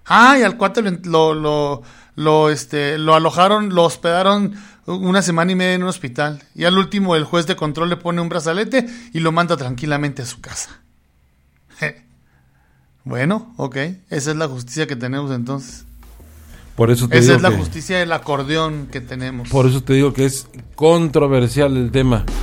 Y al cuate lo alojaron, lo hospedaron una semana y media en un hospital. Y al último el juez de control le pone un brazalete y lo manda tranquilamente a su casa. Bueno, ok. Esa es la justicia que tenemos entonces. Por eso te Esa digo es la que, justicia del acordeón que tenemos. por eso te digo que es controversial el tema.